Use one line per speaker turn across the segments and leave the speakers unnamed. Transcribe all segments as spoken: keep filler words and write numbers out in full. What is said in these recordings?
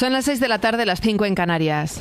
Son las seis de la tarde, las cinco en Canarias.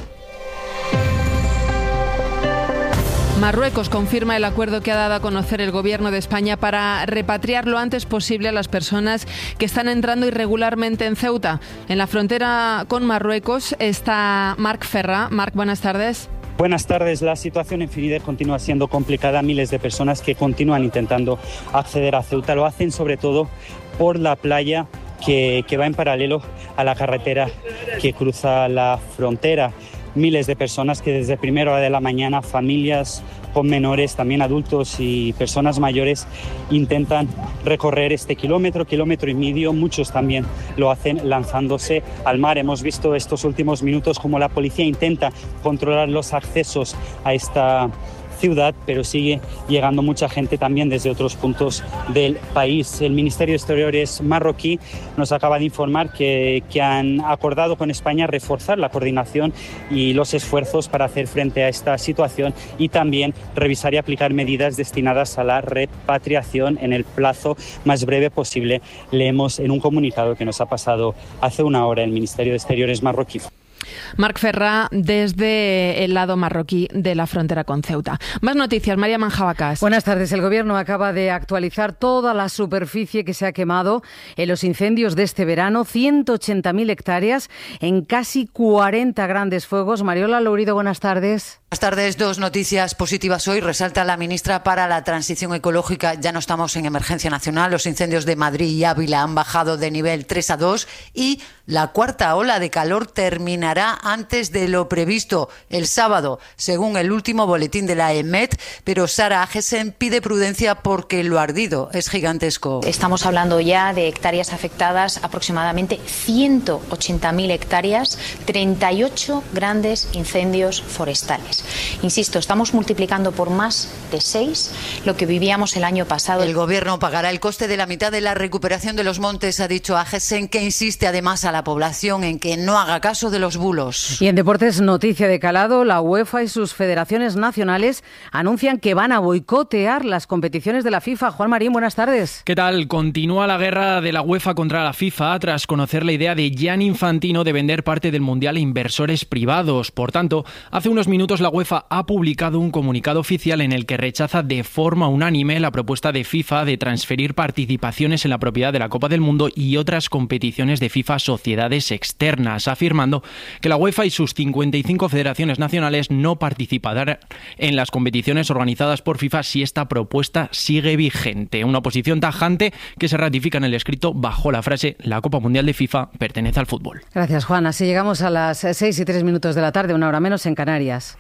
Marruecos confirma el acuerdo que ha dado a conocer el Gobierno de España para repatriar lo antes posible a las personas que están entrando irregularmente en Ceuta. En la frontera con Marruecos está Marc Ferrà. Marc, buenas tardes.
Buenas tardes. La situación en Finider continúa siendo complicada. Miles de personas que continúan intentando acceder a Ceuta lo hacen sobre todo por la playa que, que va en paralelo a la carretera que cruza la frontera. Miles de personas que desde primera hora de la mañana, familias con menores, también adultos y personas mayores, intentan recorrer este kilómetro, kilómetro y medio. Muchos también lo hacen lanzándose al mar. Hemos visto estos últimos minutos cómo la policía intenta controlar los accesos a esta ciudad, pero sigue llegando mucha gente también desde otros puntos del país. El Ministerio de Exteriores marroquí nos acaba de informar que, que han acordado con España reforzar la coordinación y los esfuerzos para hacer frente a esta situación y también revisar y aplicar medidas destinadas a la repatriación en el plazo más breve posible. Leemos en un comunicado que nos ha pasado hace una hora el Ministerio de Exteriores marroquí.
Marc Ferrà, desde el lado marroquí de la frontera con Ceuta. Más noticias, María Manjabacas.
Buenas tardes. El Gobierno acaba de actualizar toda la superficie que se ha quemado en los incendios de este verano, ciento ochenta mil hectáreas en casi cuarenta grandes fuegos. Mariola Lourido, buenas tardes.
Buenas tardes. Dos noticias positivas hoy. Resalta la ministra para la Transición Ecológica. Ya no estamos en emergencia nacional. Los incendios de Madrid y Ávila han bajado de nivel tres a dos y la cuarta ola de calor terminará antes de lo previsto el sábado, según el último boletín de la E M E T. Pero Sara Agesen pide prudencia porque lo ardido es gigantesco.
Estamos hablando ya de hectáreas afectadas, aproximadamente ciento ochenta mil hectáreas, treinta y ocho grandes incendios forestales. Insisto, estamos multiplicando por más de seis lo que vivíamos el año pasado.
El Gobierno pagará el coste de la mitad de la recuperación de los montes, ha dicho Agesen, que insiste además a la población en que no haga caso de los bulos.
Y en deportes, noticia de calado, la UEFA y sus federaciones nacionales anuncian que van a boicotear las competiciones de la FIFA. Juan Marín, buenas tardes.
¿Qué tal? Continúa la guerra de la UEFA contra la FIFA tras conocer la idea de Gianni Infantino de vender parte del Mundial a inversores privados. Por tanto, hace unos minutos la UEFA ha publicado un comunicado oficial en el que rechaza de forma unánime la propuesta de FIFA de transferir participaciones en la propiedad de la Copa del Mundo y otras competiciones de FIFA a sociedades externas, afirmando que la UEFA y sus cincuenta y cinco federaciones nacionales no participarán en las competiciones organizadas por FIFA si esta propuesta sigue vigente. Una posición tajante que se ratifica en el escrito bajo la frase «La Copa Mundial de FIFA pertenece al fútbol».
Gracias, Juan. Así llegamos a las seis y tres minutos de la tarde, una hora menos en Canarias.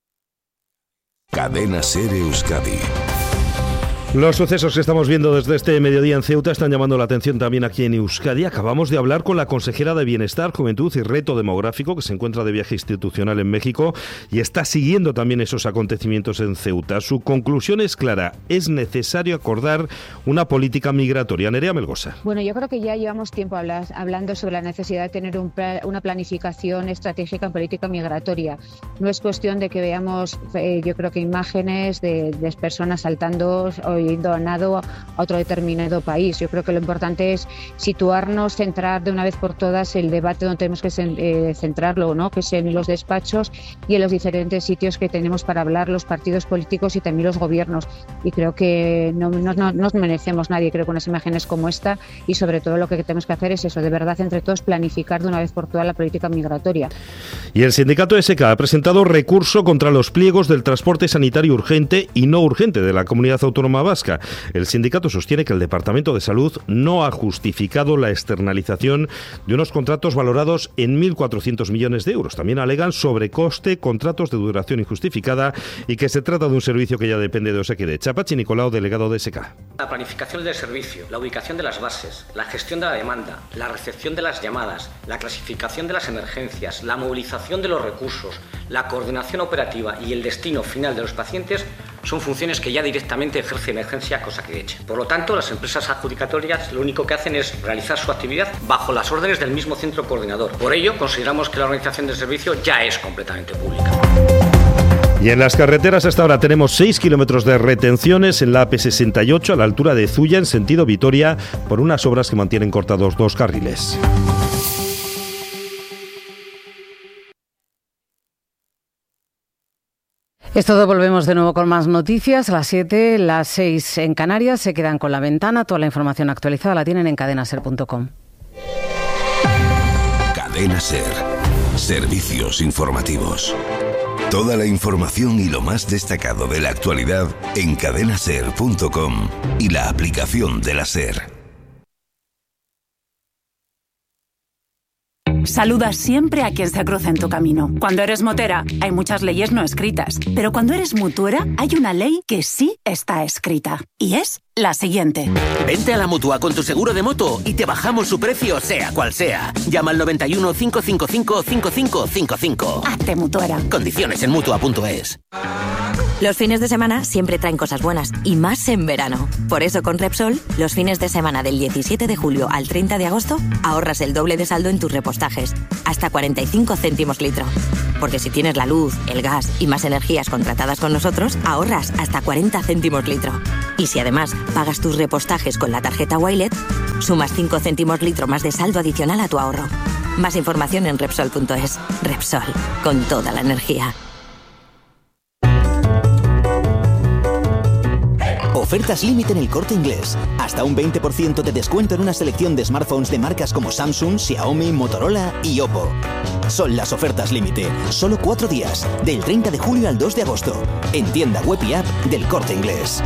Cadena SER Euskadi.
Los sucesos que estamos viendo desde este mediodía en Ceuta están llamando la atención también aquí en Euskadi. Acabamos de hablar con la consejera de Bienestar, Juventud y Reto Demográfico, que se encuentra de viaje institucional en México y está siguiendo también esos acontecimientos en Ceuta. Su conclusión es clara: es necesario acordar una política migratoria. Nerea Melgosa.
Bueno, yo creo que ya llevamos tiempo hablas, hablando sobre la necesidad de tener un pla, una planificación estratégica en política migratoria. No es cuestión de que veamos, eh, yo creo que imágenes de, de personas saltando o yendo a nado a otro determinado país. Yo creo que lo importante es situarnos, centrar de una vez por todas el debate donde tenemos que eh, centrarlo, ¿no? Que es en los despachos y en los diferentes sitios que tenemos para hablar los partidos políticos y también los gobiernos. Y creo que no, no, no nos merecemos nadie, creo, con unas imágenes como esta, y sobre todo lo que tenemos que hacer es eso, de verdad, entre todos, planificar de una vez por todas la política migratoria.
Y el sindicato S K ha presentado recurso contra los pliegos del transporte sanitario urgente y no urgente de la Comunidad Autónoma Vasca. El sindicato sostiene que el Departamento de Salud no ha justificado la externalización de unos contratos valorados en mil cuatrocientos millones de euros. También alegan sobrecoste, contratos de duración injustificada y que se trata de un servicio que ya depende de Osakidetza. Pachi Nicolau, delegado de S K.
La planificación del servicio, la ubicación de las bases, la gestión de la demanda, la recepción de las llamadas, la clasificación de las emergencias, la movilización de los recursos, la coordinación operativa y el destino final de los pacientes son funciones que ya directamente ejerce emergencia Osakidetza. Por lo tanto, las empresas adjudicatorias lo único que hacen es realizar su actividad bajo las órdenes del mismo centro coordinador. Por ello, consideramos que la organización del servicio ya es completamente pública.
Y en las carreteras hasta ahora tenemos seis kilómetros de retenciones en la A P sesenta y ocho a la altura de Zuya en sentido Vitoria por unas obras que mantienen cortados dos carriles.
Es todo, volvemos de nuevo con más noticias. A las siete, las seis en Canarias. Se quedan con La Ventana. Toda la información actualizada la tienen en cadena ser punto com.
Cadena Ser. Servicios informativos. Toda la información y lo más destacado de la actualidad en cadena ser punto com y la aplicación de la SER.
Saludas siempre a quien se cruza en tu camino. Cuando eres motera, hay muchas leyes no escritas. Pero cuando eres mutuera, hay una ley que sí está escrita. Y es la siguiente.
Vente a la Mutua con tu seguro de moto y te bajamos su precio, sea cual sea. Llama al noventa y uno, cinco cinco cinco, cinco cinco cinco cinco.
Hazte mutuera.
Condiciones en mutua punto es.
Los fines de semana siempre traen cosas buenas, y más en verano. Por eso con Repsol, los fines de semana del diecisiete de julio al treinta de agosto, ahorras el doble de saldo en tus repostajes, hasta cuarenta y cinco céntimos litro. Porque si tienes la luz, el gas y más energías contratadas con nosotros, ahorras hasta cuarenta céntimos litro. Y si además pagas tus repostajes con la tarjeta Wilet, sumas cinco céntimos litro más de saldo adicional a tu ahorro. Más información en Repsol punto es. Repsol, con toda la energía.
Ofertas límite en El Corte Inglés. Hasta un veinte por ciento de descuento en una selección de smartphones de marcas como Samsung, Xiaomi, Motorola y Oppo. Son las ofertas límite. Solo cuatro días. Del treinta de julio al dos de agosto. En tienda web y app del Corte Inglés.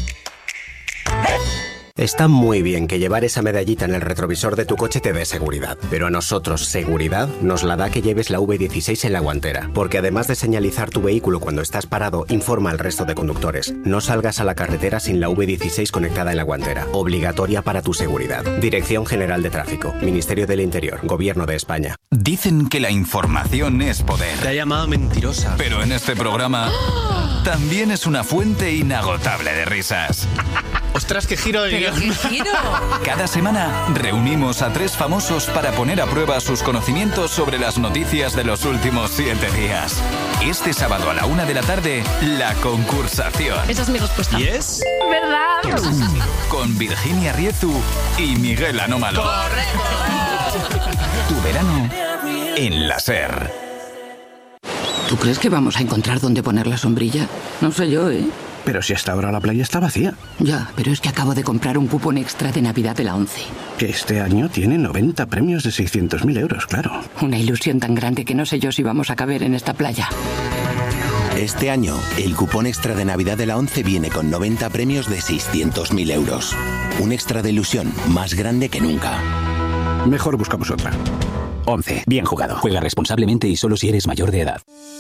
Está muy bien que llevar esa medallita en el retrovisor de tu coche te dé seguridad, pero a nosotros seguridad nos la da que lleves la V dieciséis en la guantera, porque además de señalizar tu vehículo cuando estás parado, informa al resto de conductores. No salgas a la carretera sin la V dieciséis conectada en la guantera, obligatoria para tu seguridad. Dirección General de Tráfico, Ministerio del Interior, Gobierno de España.
Dicen que la información es poder.
Te ha llamado mentirosa.
Pero en este programa también es una fuente inagotable de risas.
¡Ostras, qué giro de guión!
¡Qué giro!
Cada semana reunimos a tres famosos para poner a prueba sus conocimientos sobre las noticias de los últimos siete días. Este sábado a la una de la tarde, La Concursación.
Esa es mi respuesta.
¿Y es?
¿Verdad?
Con Virginia Riezu y Miguel Anómalo.
¡Correcto!
Tu verano en la SER.
¿Tú crees que vamos a encontrar dónde poner la sombrilla? No sé yo, ¿eh?
Pero si hasta ahora la playa está vacía.
Ya, pero es que acabo de comprar un cupón extra de Navidad de la ONCE.
Que este año tiene noventa premios de seiscientos mil euros, claro.
Una ilusión tan grande que no sé yo si vamos a caber en esta playa.
Este año, el cupón extra de Navidad de la ONCE viene con noventa premios de seiscientos mil euros. Un extra de ilusión más grande que nunca.
Mejor buscamos otra.
ONCE. Bien jugado. Juega responsablemente y solo si eres mayor de edad.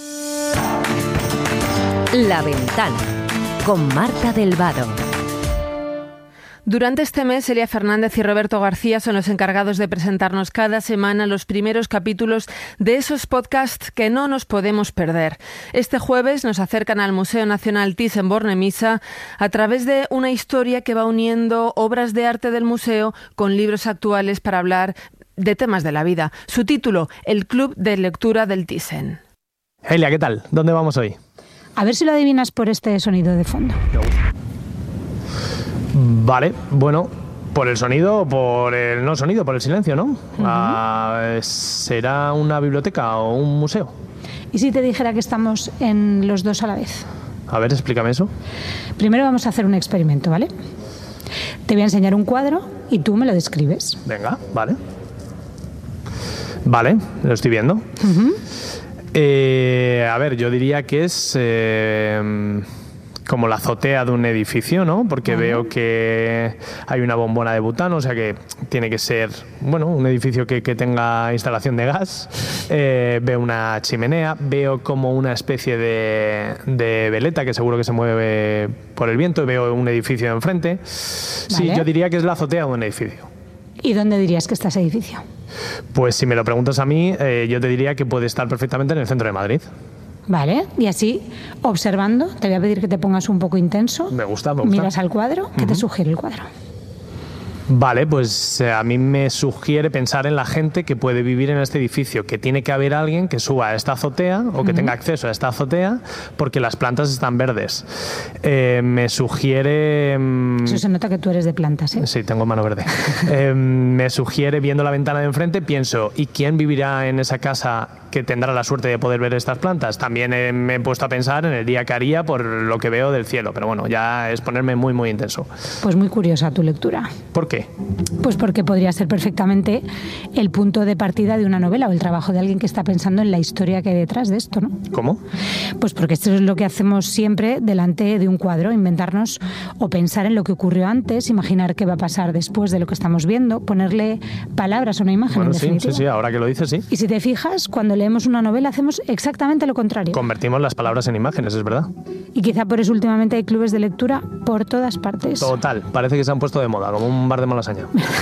La Ventana, con Marta del Vado.
Durante este mes, Elia Fernández y Roberto García son los encargados de presentarnos cada semana los primeros capítulos de esos podcasts que no nos podemos perder. Este jueves nos acercan al Museo Nacional Thyssen-Bornemisza a través de una historia que va uniendo obras de arte del museo con libros actuales para hablar de temas de la vida. Su título, El Club de Lectura del Thyssen.
Elia, ¿qué tal? ¿Dónde vamos hoy?
A ver si lo adivinas por este sonido de fondo.
Vale, bueno, por el sonido o por el no sonido, por el silencio, ¿no? Uh-huh. Ah, ¿será una biblioteca o un museo?
¿Y si te dijera que estamos en los dos a la vez?
A ver, explícame eso.
Primero vamos a hacer un experimento, ¿vale? Te voy a enseñar un cuadro y tú me lo describes.
Venga, vale. Vale, lo estoy viendo.
Uh-huh.
Eh, a ver, yo diría que es eh, como la azotea de un edificio, ¿no? Porque uh-huh. veo que hay una bombona de butano, o sea que tiene que ser, bueno, un edificio que, que tenga instalación de gas. Eh, veo una chimenea, veo como una especie de, de veleta que seguro que se mueve por el viento, y veo un edificio enfrente. Vale. Sí, yo diría que es la azotea de un edificio.
¿Y dónde dirías que está ese edificio?
Pues si me lo preguntas a mí, eh, yo te diría que puede estar perfectamente en el centro de Madrid.
Vale, y así, observando, te voy a pedir que te pongas un poco intenso.
Me gusta, me gusta.
Miras al cuadro, ¿qué uh-huh. te sugiere el cuadro?
Vale, pues eh, a mí me sugiere pensar en la gente que puede vivir en este edificio, que tiene que haber alguien que suba a esta azotea o que uh-huh. tenga acceso a esta azotea porque las plantas están verdes. Eh, me sugiere... Mmm...
Eso se nota que tú eres de plantas, ¿eh?
Sí, tengo mano verde. eh, me sugiere, viendo la ventana de enfrente, pienso, ¿y quién vivirá en esa casa que tendrá la suerte de poder ver estas plantas? También eh, me he puesto a pensar en el día que haría por lo que veo del cielo, pero bueno, ya es ponerme muy, muy intenso.
Pues muy curiosa tu lectura.
¿Por qué?
Pues porque podría ser perfectamente el punto de partida de una novela o el trabajo de alguien que está pensando en la historia que hay detrás de esto, ¿no?
¿Cómo?
Pues porque esto es lo que hacemos siempre delante de un cuadro, inventarnos o pensar en lo que ocurrió antes, imaginar qué va a pasar después de lo que estamos viendo, ponerle palabras a una imagen.
Bueno,
en
sí,
definitiva.
sí, sí, ahora que lo dices, sí.
Y si te fijas, cuando leemos una novela hacemos exactamente lo contrario.
Convertimos las palabras en imágenes, es verdad.
Y quizá por eso últimamente hay clubes de lectura por todas partes.
Total, parece que se han puesto de moda, como un bar de Malasaña.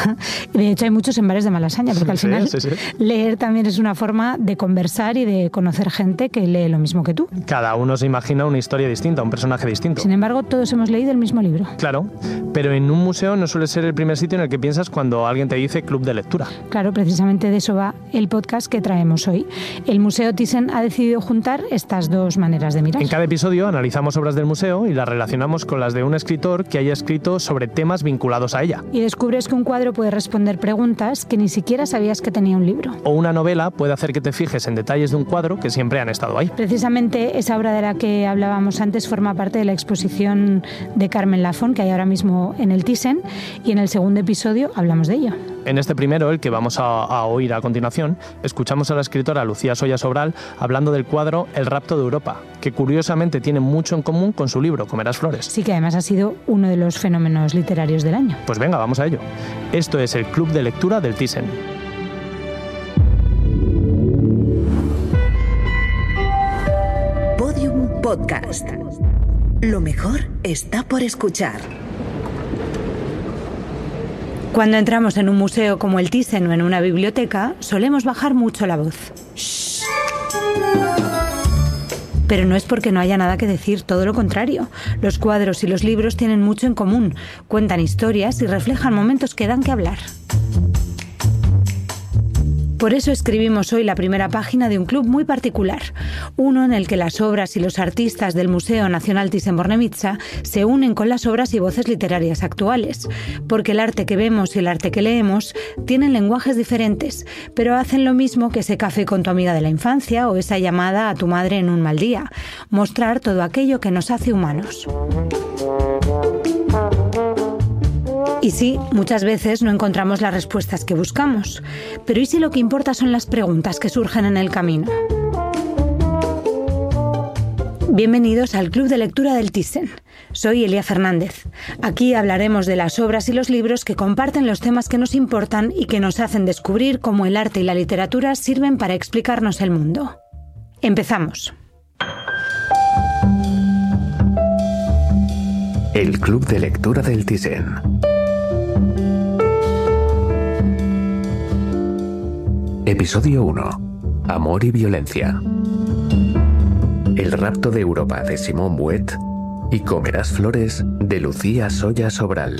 De hecho hay muchos en bares de Malasaña, porque al
sí,
final
sí, sí.
leer también es una forma de conversar y de conocer gente que lee lo mismo que tú.
Cada uno se imagina una historia distinta, un personaje distinto.
Sin embargo, todos hemos leído el mismo libro.
Claro, pero en un museo no suele ser el primer sitio en el que piensas cuando alguien te dice club de lectura.
Claro, precisamente de eso va el podcast que traemos hoy. El Museo Thyssen ha decidido juntar estas dos maneras de mirar.
En cada episodio analizamos obras del museo y las relacionamos con las de un escritor que haya escrito sobre temas vinculados a ella.
Y descubres que un cuadro puede responder preguntas que ni siquiera sabías que tenía un libro.
O una novela puede hacer que te fijes en detalles de un cuadro que siempre han estado ahí.
Precisamente esa obra de la que hablábamos antes forma parte de la exposición de Carmen Lafón que hay ahora mismo en el Thyssen, y en el segundo episodio hablamos de ello.
En este primero, el que vamos a, a oír a continuación, escuchamos a la escritora Lucía Soya Sobral hablando del cuadro El rapto de Europa, que curiosamente tiene mucho en común con su libro Comerás flores.
Sí, que además ha sido uno de los fenómenos literarios del año.
Pues venga, vamos a ello. Esto es el Club de Lectura del Thyssen.
Podium Podcast. Lo mejor está por escuchar.
Cuando entramos en un museo como el Thyssen o en una biblioteca, solemos bajar mucho la voz. Shh. Pero no es porque no haya nada que decir, todo lo contrario. Los cuadros y los libros tienen mucho en común, cuentan historias y reflejan momentos que dan que hablar. Por eso escribimos hoy la primera página de un club muy particular, uno en el que las obras y los artistas del Museo Nacional Thyssen-Bornemisza se unen con las obras y voces literarias actuales, porque el arte que vemos y el arte que leemos tienen lenguajes diferentes, pero hacen lo mismo que ese café con tu amiga de la infancia o esa llamada a tu madre en un mal día, mostrar todo aquello que nos hace humanos. Y sí, muchas veces no encontramos las respuestas que buscamos. Pero ¿y si lo que importa son las preguntas que surgen en el camino? Bienvenidos al Club de Lectura del Thyssen. Soy Elia Fernández. Aquí hablaremos de las obras y los libros que comparten los temas que nos importan y que nos hacen descubrir cómo el arte y la literatura sirven para explicarnos el mundo. Empezamos.
El Club de Lectura del Thyssen. Episodio uno. Amor y violencia. El rapto de Europa de Simone Bouet y Comerás flores de Lucía Soya Sobral.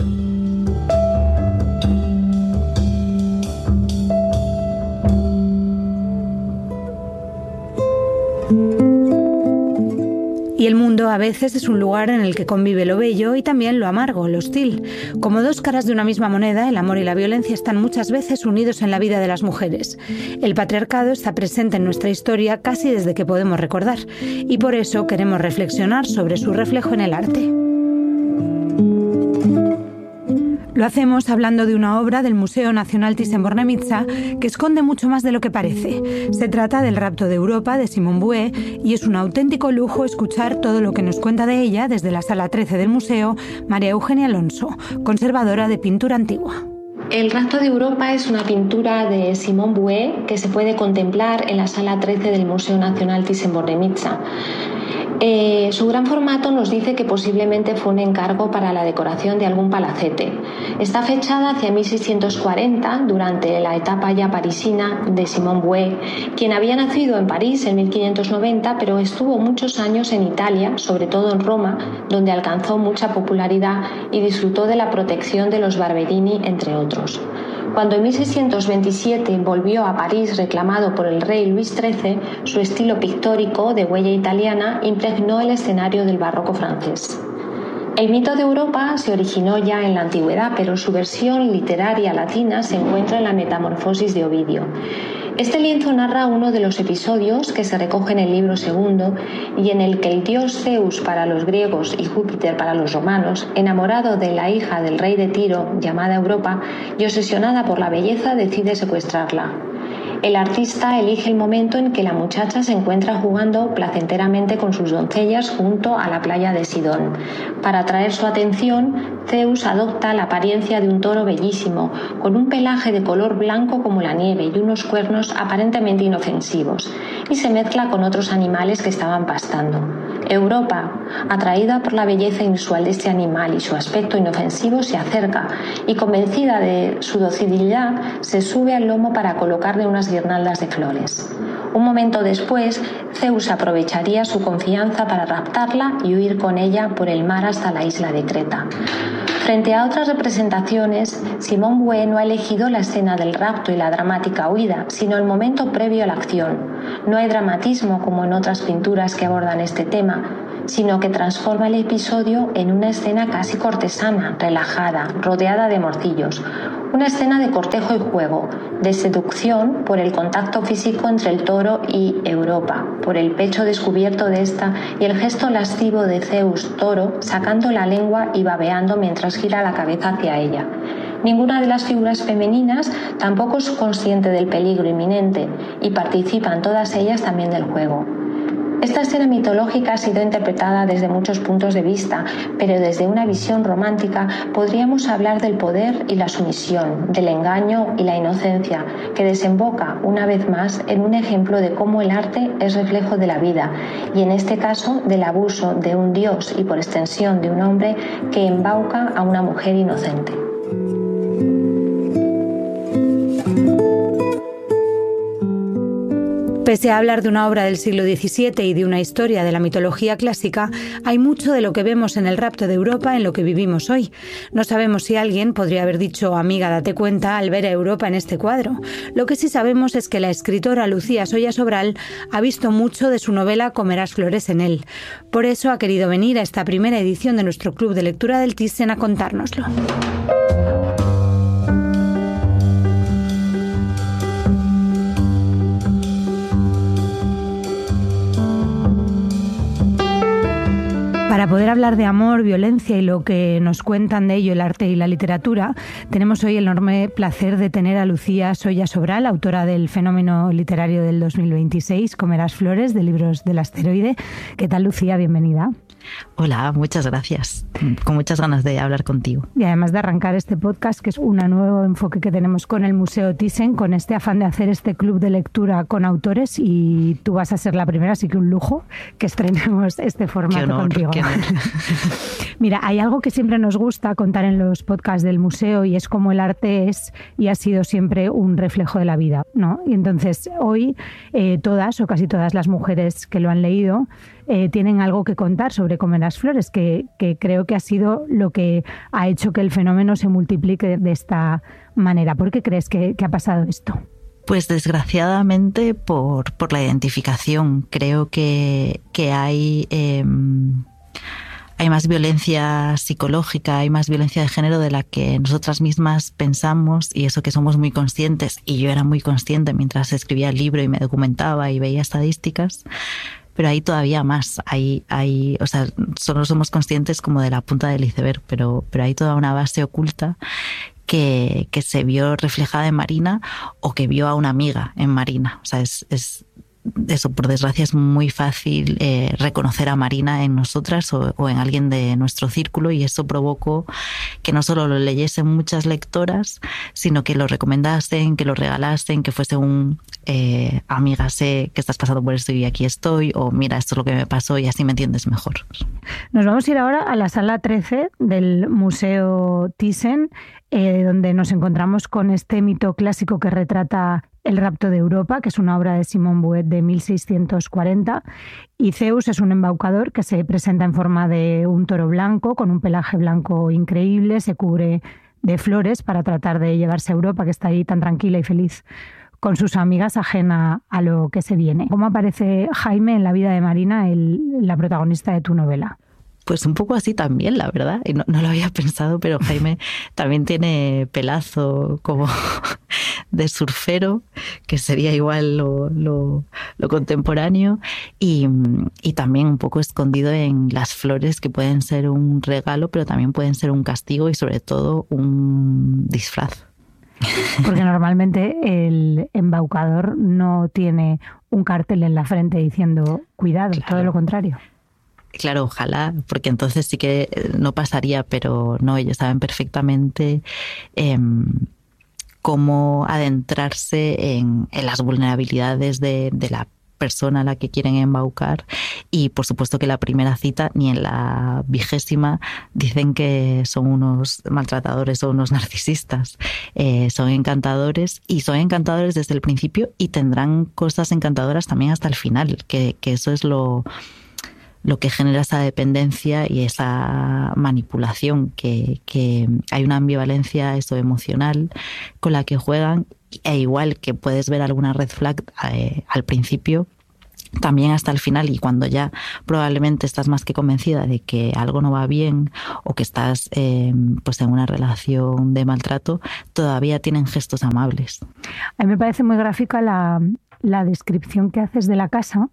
Y el mundo a veces es un lugar en el que convive lo bello y también lo amargo, lo hostil. Como dos caras de una misma moneda, el amor y la violencia están muchas veces unidos en la vida de las mujeres. El patriarcado está presente en nuestra historia casi desde que podemos recordar, y por eso queremos reflexionar sobre su reflejo en el arte. Lo hacemos hablando de una obra del Museo Nacional Thyssen-Bornemisza que esconde mucho más de lo que parece. Se trata del Rapto de Europa de Simone Bouet y es un auténtico lujo escuchar todo lo que nos cuenta de ella desde la sala trece del museo María Eugenia Alonso, conservadora de pintura antigua.
El Rapto de Europa es una pintura de Simone Bouet que se puede contemplar en la sala trece del Museo Nacional Thyssen-Bornemisza. Eh, su gran formato nos dice que posiblemente fue un encargo para la decoración de algún palacete. Está fechada hacia mil seiscientos cuarenta, durante la etapa ya parisina de Simone Bouet, quien había nacido en París en mil quinientos noventa, pero estuvo muchos años en Italia, sobre todo en Roma, donde alcanzó mucha popularidad y disfrutó de la protección de los Barberini, entre otros. Cuando en mil seiscientos veintisiete volvió a París reclamado por el rey Luis trece, su estilo pictórico de huella italiana impregnó el escenario del barroco francés. El mito de Europa se originó ya en la antigüedad, pero su versión literaria latina se encuentra en la Metamorfosis de Ovidio. Este lienzo narra uno de los episodios que se recoge en el libro segundo y en el que el dios Zeus para los griegos y Júpiter para los romanos, enamorado de la hija del rey de Tiro llamada Europa y obsesionada por la belleza, decide secuestrarla. El artista elige el momento en que la muchacha se encuentra jugando placenteramente con sus doncellas junto a la playa de Sidón. Para atraer su atención, Zeus adopta la apariencia de un toro bellísimo, con un pelaje de color blanco como la nieve y unos cuernos aparentemente inofensivos, y se mezcla con otros animales que estaban pastando. Europa, atraída por la belleza inusual de este animal y su aspecto inofensivo, se acerca y, convencida de su docilidad, se sube al lomo para colocarle unas guirnaldas de flores. Un momento después, Zeus aprovecharía su confianza para raptarla y huir con ella por el mar hasta la isla de Creta. Frente a otras representaciones, Simone Bouet no ha elegido la escena del rapto y la dramática huida, sino el momento previo a la acción. No hay dramatismo como en otras pinturas que abordan este tema, sino que transforma el episodio en una escena casi cortesana, relajada, rodeada de morcillos. Una escena de cortejo y juego, de seducción por el contacto físico entre el toro y Europa, por el pecho descubierto de esta y el gesto lascivo de Zeus toro sacando la lengua y babeando mientras gira la cabeza hacia ella. Ninguna de las figuras femeninas tampoco es consciente del peligro inminente y participan todas ellas también del juego. Esta escena mitológica ha sido interpretada desde muchos puntos de vista, pero desde una visión romántica podríamos hablar del poder y la sumisión, del engaño y la inocencia, que desemboca una vez más en un ejemplo de cómo el arte es reflejo de la vida, y en este caso del abuso de un dios y por extensión de un hombre que embauca a una mujer inocente.
Pese a hablar de una obra del siglo diecisiete y de una historia de la mitología clásica, hay mucho de lo que vemos en el rapto de Europa en lo que vivimos hoy. No sabemos si alguien podría haber dicho amiga, date cuenta al ver a Europa en este cuadro. Lo que sí sabemos es que la escritora Lucía Soya Sobral ha visto mucho de su novela Comerás flores en él. Por eso ha querido venir a esta primera edición de nuestro Club de Lectura del Thyssen a contárnoslo. Para poder hablar de amor, violencia y lo que nos cuentan de ello el arte y la literatura, tenemos hoy el enorme placer de tener a Lucía Soya Sobral, autora del fenómeno literario del dos mil veintiséis, Comerás flores, de Libros del Asteroide. ¿Qué tal, Lucía? Bienvenida.
Hola, muchas gracias. Con muchas ganas de hablar contigo.
Y además de arrancar este podcast, que es un nuevo enfoque que tenemos con el Museo Thyssen, con este afán de hacer este club de lectura con autores, y tú vas a ser la primera, así que un lujo que estrenemos este formato
qué honor,
contigo.
Qué honor.
Mira, hay algo que siempre nos gusta contar en los podcasts del museo y es cómo el arte es y ha sido siempre un reflejo de la vida, ¿no? Y entonces hoy eh, todas o casi todas las mujeres que lo han leído eh, tienen algo que contar sobre Comerás flores, que, que creo que ha sido lo que ha hecho que el fenómeno se multiplique de esta manera. ¿Por qué crees que, que ha pasado esto?
Pues desgraciadamente por, por la identificación. Creo que, que hay... Eh, Hay más violencia psicológica, hay más violencia de género de la que nosotras mismas pensamos, y eso que somos muy conscientes, y yo era muy consciente mientras escribía el libro y me documentaba y veía estadísticas, pero hay todavía más. Hay, hay, o sea, solo somos conscientes como de la punta del iceberg, pero, pero hay toda una base oculta que, que se vio reflejada en Marina o que vio a una amiga en Marina. O sea, es... es eso, por desgracia, es muy fácil eh, reconocer a Marina en nosotras o, o en alguien de nuestro círculo, y eso provocó que no solo lo leyesen muchas lectoras, sino que lo recomendasen, que lo regalasen, que fuese un eh, amiga, sé que estás pasando por esto y aquí estoy, o mira, esto es lo que me pasó y así me entiendes mejor.
Nos vamos a ir ahora a la sala trece del Museo Thyssen, eh, donde nos encontramos con este mito clásico que retrata El rapto de Europa, que es una obra de Simone Bouet de mil seiscientos cuarenta, y Zeus es un embaucador que se presenta en forma de un toro blanco, con un pelaje blanco increíble, se cubre de flores para tratar de llevarse a Europa, que está ahí tan tranquila y feliz con sus amigas, ajena a lo que se viene. ¿Cómo aparece Jaime en la vida de Marina, el, la protagonista de tu novela?
Pues un poco así también, la verdad. Y no, no lo había pensado, pero Jaime también tiene pelazo como de surfero, que sería igual lo, lo, lo contemporáneo, y, y también un poco escondido en las flores, que pueden ser un regalo, pero también pueden ser un castigo y sobre todo un disfraz.
Porque normalmente el embaucador no tiene un cartel en la frente diciendo cuidado, claro. Todo lo contrario.
Claro, ojalá, porque entonces sí que no pasaría, pero no, ellos saben perfectamente eh, cómo adentrarse en, en las vulnerabilidades de, de la persona a la que quieren embaucar, y por supuesto que la primera cita ni en la vigésima dicen que son unos maltratadores o unos narcisistas. Eh, son encantadores, y son encantadores desde el principio y tendrán cosas encantadoras también hasta el final, que, que eso es lo... lo que genera esa dependencia y esa manipulación, que, que hay una ambivalencia eso emocional con la que juegan, e igual que puedes ver alguna red flag eh, al principio, también hasta el final, y cuando ya probablemente estás más que convencida de que algo no va bien o que estás eh, pues en una relación de maltrato, todavía tienen gestos amables.
A mí me parece muy gráfica la, la descripción que haces de la casa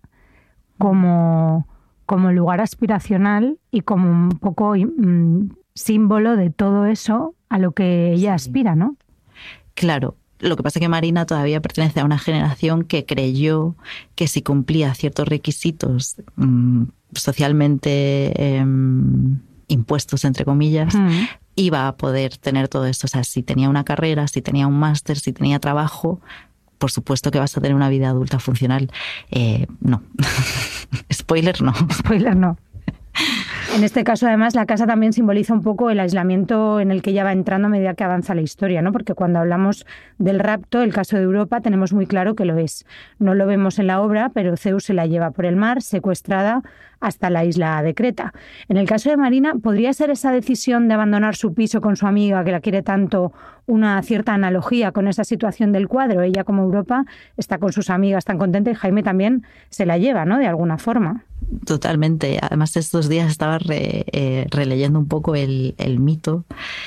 como... como lugar aspiracional y como un poco mmm, símbolo de todo eso a lo que ella sí. aspira, ¿no?
Claro. Lo que pasa es que Marina todavía pertenece a una generación que creyó que si cumplía ciertos requisitos mmm, socialmente eh, impuestos, entre comillas, mm. iba a poder tener todo esto. O sea, si tenía una carrera, si tenía un máster, si tenía trabajo, por supuesto que vas a tener una vida adulta funcional. Eh, no. Spoiler no.
Spoiler no. En este caso, además, la casa también simboliza un poco el aislamiento en el que ella va entrando a medida que avanza la historia, ¿no? Porque cuando hablamos del rapto, el caso de Europa, tenemos muy claro que lo es. No lo vemos en la obra, pero Zeus se la lleva por el mar, secuestrada, hasta la isla de Creta. En el caso de Marina, ¿podría ser esa decisión de abandonar su piso con su amiga, que la quiere tanto, una cierta analogía con esa situación del cuadro? Ella, como Europa, está con sus amigas tan contenta, y Jaime también se la lleva, ¿no? De alguna forma.
Totalmente. Además, estos días estaba re, eh, releyendo un poco el, el mito,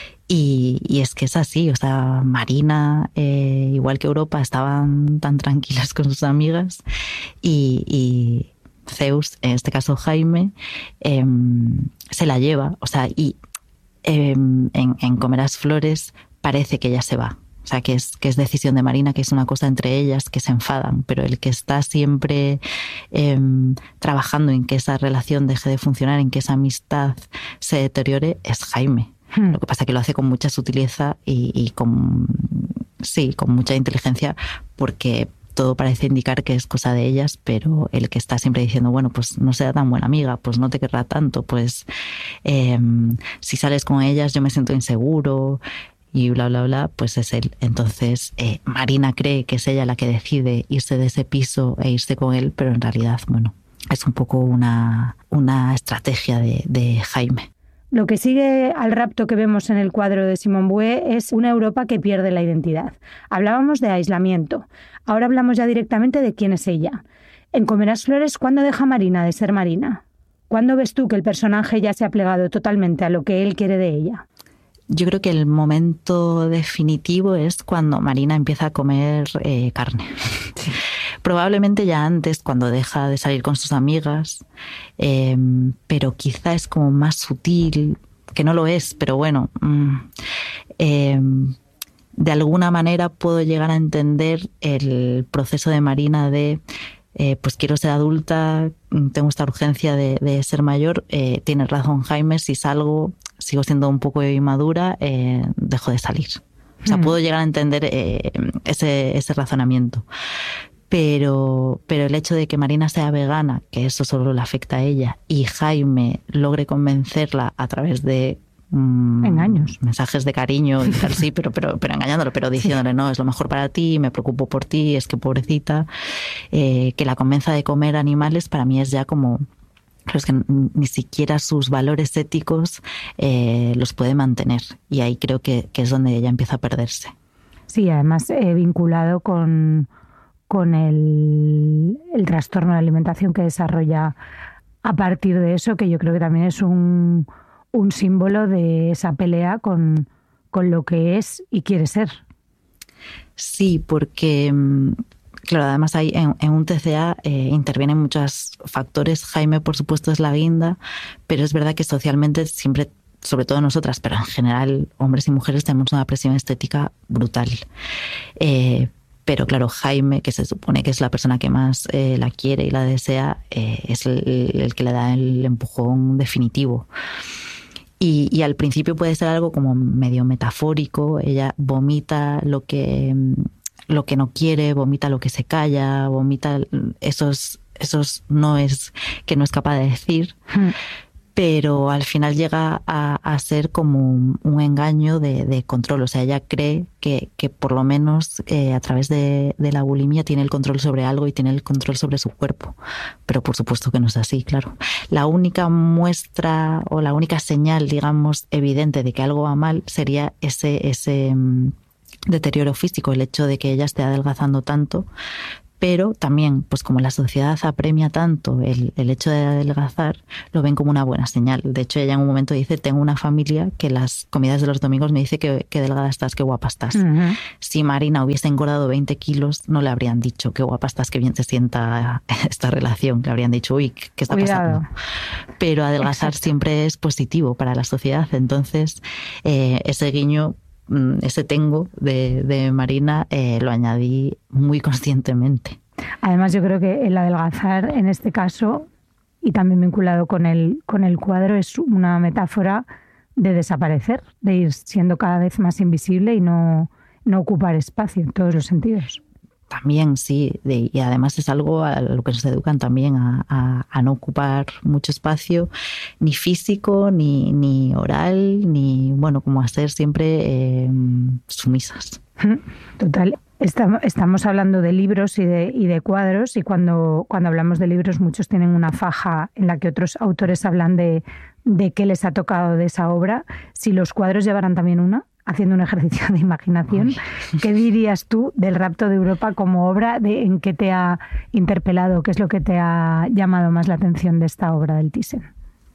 y, y es que es así. O sea, Marina, eh, igual que Europa, estaban tan tranquilas con sus amigas, y... y Zeus, en este caso Jaime, eh, se la lleva. O sea, y eh, en, en Comerás Flores parece que ella se va. O sea, que es, que es decisión de Marina, que es una cosa entre ellas, que se enfadan, pero el que está siempre eh, trabajando en que esa relación deje de funcionar, en que esa amistad se deteriore, es Jaime. Hmm. Lo que pasa es que lo hace con mucha sutileza y, y con, sí, con mucha inteligencia, porque todo parece indicar que es cosa de ellas, pero el que está siempre diciendo, bueno, pues no sea tan buena amiga, pues no te querrá tanto, pues eh, si sales con ellas yo me siento inseguro y bla, bla, bla, pues es él. Entonces eh, Marina cree que es ella la que decide irse de ese piso e irse con él, pero en realidad, bueno, es un poco una, una estrategia de, de Jaime.
Lo que sigue al rapto que vemos en el cuadro de Simone Bouet es una Europa que pierde la identidad. Hablábamos de aislamiento. Ahora hablamos ya directamente de quién es ella. En Comerás Flores, ¿cuándo deja Marina de ser Marina? ¿Cuándo ves tú que el personaje ya se ha plegado totalmente a lo que él quiere de ella?
Yo creo que el momento definitivo es cuando Marina empieza a comer eh, carne. Sí. Probablemente ya antes, cuando deja de salir con sus amigas, eh, pero quizá es como más sutil, que no lo es, pero bueno, mm, eh, de alguna manera puedo llegar a entender el proceso de Marina de eh, pues quiero ser adulta, tengo esta urgencia de, de ser mayor. Eh, tienes razón, Jaime, si salgo, sigo siendo un poco inmadura, eh, dejo de salir. O sea, mm. puedo llegar a entender eh, ese, ese razonamiento. Pero, pero el hecho de que Marina sea vegana, que eso solo le afecta a ella, y Jaime logre convencerla a través de mmm,
engaños,
mensajes de cariño y tal, sí, pero, pero, pero engañándolo, pero diciéndole, sí, no, es lo mejor para ti, me preocupo por ti, es que pobrecita, eh, que la convenza de comer animales, para mí es ya como... Pero es que ni siquiera sus valores éticos eh, los puede mantener. Y ahí creo que, que es donde ella empieza a perderse.
Sí, además eh, vinculado con, con el, el trastorno de alimentación que desarrolla a partir de eso, que yo creo que también es un, un símbolo de esa pelea con, con lo que es y quiere ser.
Sí, porque... Claro, además hay, en, en un T C A eh, intervienen muchos factores. Jaime, por supuesto, es la guinda, pero es verdad que socialmente siempre, sobre todo nosotras, pero en general hombres y mujeres tenemos una presión estética brutal. Eh, pero claro, Jaime, que se supone que es la persona que más eh, la quiere y la desea, eh, es el, el que le da el empujón definitivo. Y, y al principio puede ser algo como medio metafórico. Ella vomita lo que... lo que no quiere, vomita lo que se calla, vomita esos, esos no es que no es capaz de decir, mm. pero al final llega a, a ser como un, un engaño de, de control. O sea, ella cree que, que por lo menos eh, a través de, de la bulimia tiene el control sobre algo y tiene el control sobre su cuerpo. Pero por supuesto que no es así, claro. La única muestra o la única señal, digamos, evidente de que algo va mal sería ese... ese deterioro físico, el hecho de que ella esté adelgazando tanto, pero también, pues como la sociedad apremia tanto el, el hecho de adelgazar, lo ven como una buena señal. De hecho, ella en un momento dice, tengo una familia que las comidas de los domingos me dice que, que delgada estás, qué guapa estás. Uh-huh. Si Marina hubiese engordado veinte kilos, no le habrían dicho, qué guapa estás, qué bien te sienta esta relación. Le habrían dicho, uy, ¿qué está
Cuidado.
pasando? Pero adelgazar Exacto. siempre es positivo para la sociedad. Entonces, eh, ese guiño, ese tengo de, de Marina eh, lo añadí muy conscientemente.
Además, yo creo que el adelgazar en este caso, y también vinculado con el, con el cuadro, es una metáfora de desaparecer, de ir siendo cada vez más invisible y no, no ocupar espacio en todos los sentidos.
También, sí, de, y además es algo a lo que nos educan también, a, a, a no ocupar mucho espacio, ni físico, ni, ni oral, ni, bueno, como a ser siempre eh, sumisas.
Total. Estamos, estamos hablando de libros y de, y de cuadros, y cuando, cuando hablamos de libros muchos tienen una faja en la que otros autores hablan de, de qué les ha tocado de esa obra. Si los cuadros llevaran también una, haciendo un ejercicio de imaginación, ¿qué dirías tú del Rapto de Europa como obra? De, ¿en qué te ha interpelado? ¿Qué es lo que te ha llamado más la atención de esta obra del Thyssen?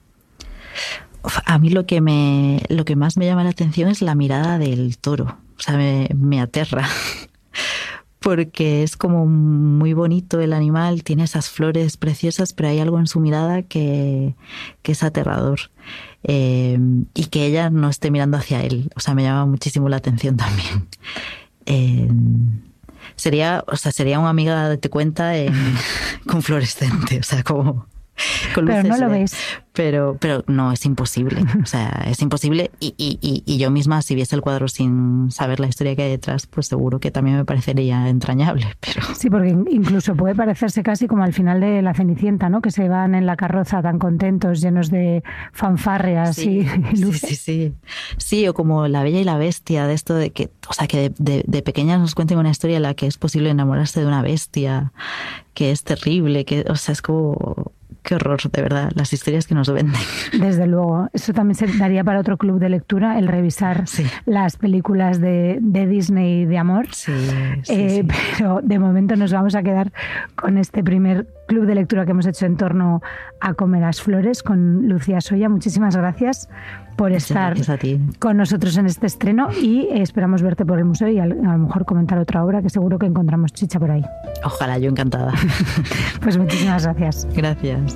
A mí lo que me lo que más me llama la atención es la mirada del toro. O sea, me, me aterra. Porque es como muy bonito el animal, tiene esas flores preciosas, pero hay algo en su mirada que, que es aterrador. Eh, y que ella no esté mirando hacia él. O sea, me llama muchísimo la atención también. Eh, sería, o sea, sería una amiga de Te Cuenta en, con fluorescente, o sea, como... Con luces,
pero no lo ves.
Pero, pero no, es imposible. O sea, es imposible. Y, y, y yo misma, si viese el cuadro sin saber la historia que hay detrás, pues seguro que también me parecería entrañable. Pero...
Sí, porque incluso puede parecerse casi como al final de La Cenicienta, ¿no? Que se van en la carroza tan contentos, llenos de fanfarrias
sí,
y luces.
Sí, sí, sí. Sí, o como La Bella y la Bestia, de esto de que, o sea, que de, de, de pequeñas nos cuenten una historia en la que es posible enamorarse de una bestia, que es terrible, que, o sea, es como... Qué horror, de verdad, las historias que nos venden.
Desde luego, eso también se daría para otro club de lectura, el revisar sí. las películas de, de Disney de amor.
Sí, sí,
eh,
sí.
Pero de momento nos vamos a quedar con este primer club de lectura que hemos hecho en torno a Comerás Flores con Lucía Soya. Muchísimas gracias por
Muchas
estar
gracias a ti.
Con nosotros en este estreno y esperamos verte por el museo y a lo mejor comentar otra obra que seguro que encontramos chicha por ahí.
Ojalá, yo encantada.
Pues muchísimas gracias.
Gracias.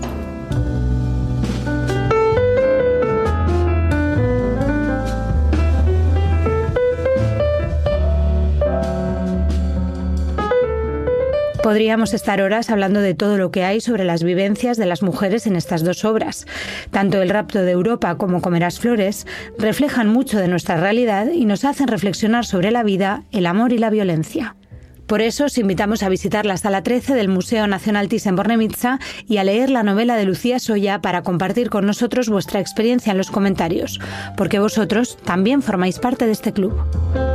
Podríamos estar horas hablando de todo lo que hay sobre las vivencias de las mujeres en estas dos obras. Tanto El rapto de Europa como Comerás flores reflejan mucho de nuestra realidad y nos hacen reflexionar sobre la vida, el amor y la violencia. Por eso os invitamos a visitar la Sala trece del Museo Nacional Thyssen-Bornemisza y a leer la novela de Lucía Soya para compartir con nosotros vuestra experiencia en los comentarios, porque vosotros también formáis parte de este club.